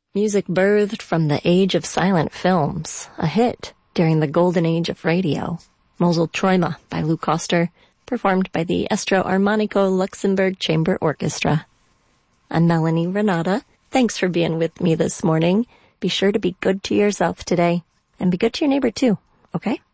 Music birthed from the age of silent films, a hit during the golden age of radio. Mosel Träume by Lou Koster, performed by the Estro Armonico Luxembourg Chamber Orchestra. I'm Melanie Renata. Thanks for being with me this morning. Be sure to be good to yourself today, and be good to your neighbor too, okay?